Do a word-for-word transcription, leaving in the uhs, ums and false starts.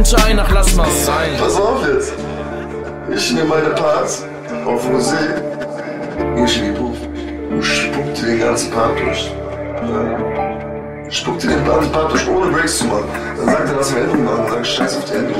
Schein, ach lass mal sein. Pass auf jetzt. Ich nehme meine Parts auf Musik. Ich in die Puff. Du spuckt dir den ganzen Part durch. Ja. Spuckt dir den ganzen Part durch, ohne Breaks zu machen. Dann sagt er, lass mal Änderungen machen. Dann sag ich, scheiß auf die Änderung.